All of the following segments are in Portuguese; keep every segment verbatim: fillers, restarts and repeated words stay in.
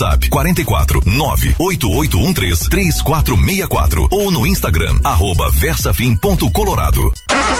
WhatsApp quarenta e quatro, nove oito oito um três, três quatro seis quatro ou no Instagram, arroba versafim ponto colorado.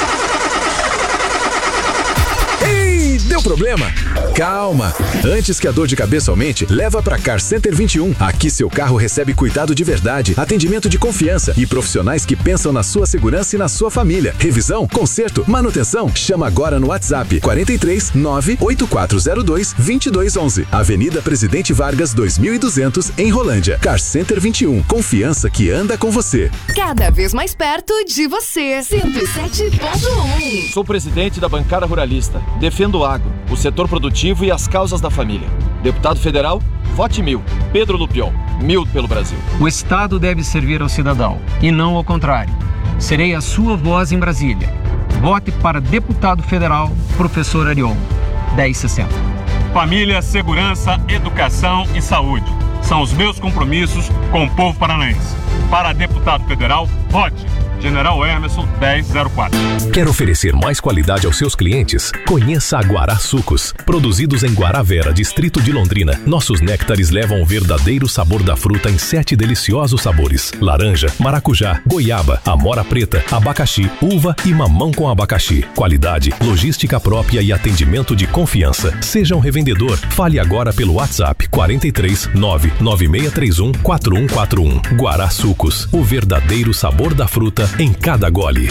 Ei, deu problema? Calma! Antes que a dor de cabeça aumente, leva pra Car Center vinte e um. Aqui seu carro recebe cuidado de verdade, atendimento de confiança e profissionais que pensam na sua segurança e na sua família. Revisão, conserto, manutenção. Chama agora no WhatsApp quarenta e três, nove oito quatro zero dois, dois dois um um. Avenida Presidente Vargas dois mil e duzentos, em Rolândia. Car Center vinte e um. Confiança que anda com você. Cada vez mais perto de você. cento e sete ponto um. Sou presidente da bancada ruralista. Defendo o agro, o setor produtivo e as causas da família. Deputado federal, vote mil. Pedro Lupion, mil pelo Brasil. O Estado deve servir ao cidadão e não ao contrário. Serei a sua voz em Brasília. Vote para deputado federal, professor Arion, dez sessenta. Família, segurança, educação e saúde são os meus compromissos com o povo paranaense. Para deputado federal, vote General Emerson dez zero quatro. Quer oferecer mais qualidade aos seus clientes? Conheça a Guará Sucos. Produzidos em Guaravera, distrito de Londrina, nossos néctares levam o verdadeiro sabor da fruta em sete deliciosos sabores: laranja, maracujá, goiaba, amora preta, abacaxi, uva e mamão com abacaxi. Qualidade, logística própria e atendimento de confiança. Seja um revendedor. Fale agora pelo WhatsApp quarenta e três, nove nove seis três um, quatro um quatro um. Guará Sucos, o verdadeiro sabor da fruta em cada gole.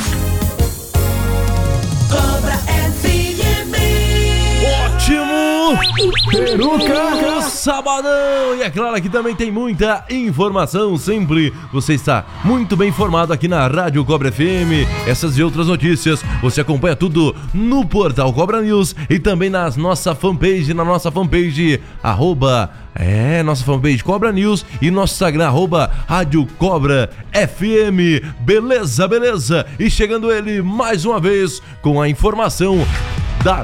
Cobra F M. Ótimo! Peruca Sabadão! E é claro que também tem muita informação sempre. Você está muito bem informado aqui na Rádio Cobra F M. Essas e outras notícias você acompanha tudo no portal Cobra News e também nas nossa fanpage, na nossa fanpage arroba É, nossa fanpage Cobra News e nosso Instagram, arroba Rádio Cobra F M. Beleza, beleza? E chegando ele mais uma vez com a informação da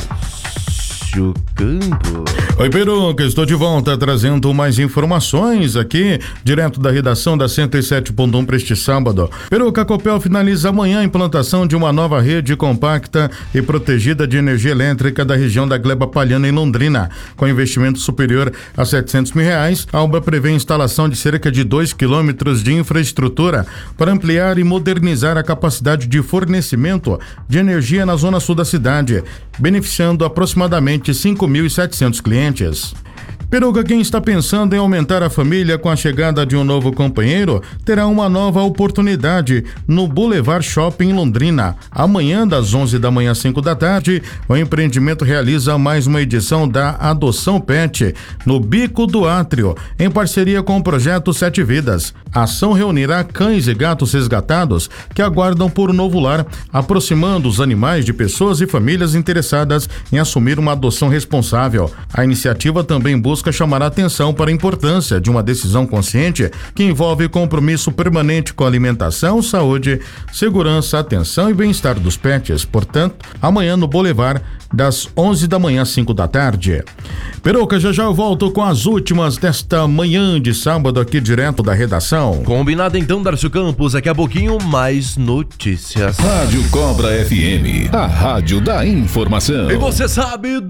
Campo. Oi, Peruca, estou de volta trazendo mais informações aqui, direto da redação da cento e sete ponto um para este sábado. Peruca, a Copel finaliza amanhã a implantação de uma nova rede compacta e protegida de energia elétrica da região da Gleba Palhana, em Londrina. Com investimento superior a setecentos mil reais, a obra prevê a instalação de cerca de dois quilômetros de infraestrutura para ampliar e modernizar a capacidade de fornecimento de energia na zona sul da cidade, beneficiando aproximadamente cinco mil e setecentos clientes. Peruca, quem está pensando em aumentar a família com a chegada de um novo companheiro, terá uma nova oportunidade no Boulevard Shopping Londrina. Amanhã, das onze da manhã às cinco da tarde, o empreendimento realiza mais uma edição da Adoção Pet no Bico do Átrio, em parceria com o projeto Sete Vidas. A ação reunirá cães e gatos resgatados que aguardam por um novo lar, aproximando os animais de pessoas e famílias interessadas em assumir uma adoção responsável. A iniciativa também busca Busca chamar a atenção para a importância de uma decisão consciente que envolve compromisso permanente com a alimentação, saúde, segurança, atenção e bem-estar dos pets. Portanto, amanhã no Boulevard, das onze da manhã às cinco da tarde. Peruca, já já eu volto com as últimas desta manhã de sábado aqui direto da redação. Combinado então, Darcio Campos, daqui a pouquinho mais notícias. Rádio Cobra F M, a rádio da informação. E você sabe